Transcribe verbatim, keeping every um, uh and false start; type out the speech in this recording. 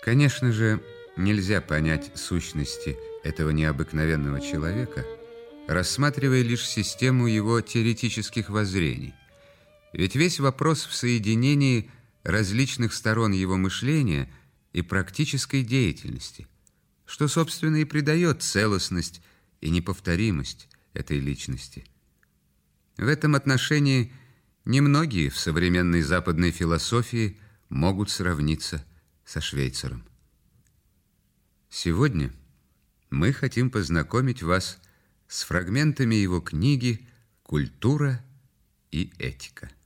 Конечно же, нельзя понять сущности этого необыкновенного человека, рассматривая лишь систему его теоретических воззрений. Ведь весь вопрос в соединении различных сторон его мышления и практической деятельности, что, собственно, и придает целостность и неповторимость этой личности. В этом отношении немногие в современной западной философии могут сравниться со Швейцаром. Сегодня мы хотим познакомить вас с фрагментами его книги «Культура и этика».